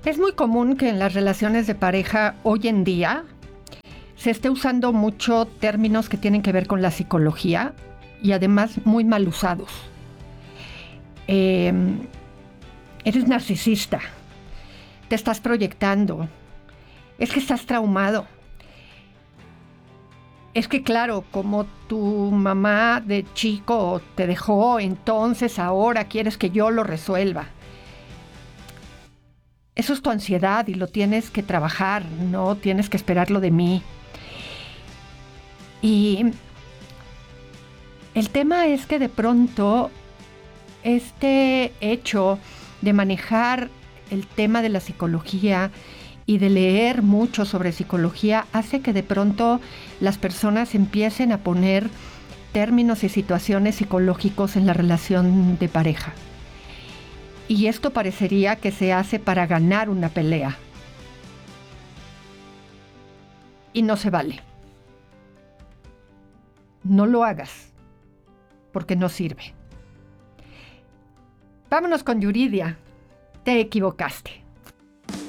Es muy común que en las relaciones de pareja hoy en día se esté usando mucho términos que tienen que ver con la psicología y además muy mal usados. Eres narcisista, te estás proyectando, es que estás traumado. Es que claro, como tu mamá de chico te dejó, entonces ahora quieres que yo lo resuelva. Eso es tu ansiedad y lo tienes que trabajar, no tienes que esperarlo de mí. Y el tema es que de pronto este hecho de manejar el tema de la psicología y de leer mucho sobre psicología hace que de pronto las personas empiecen a poner términos y situaciones psicológicos en la relación de pareja. Y esto parecería que se hace para ganar una pelea. Y no se vale. No lo hagas, porque no sirve. Vámonos con Yuridia. Te equivocaste.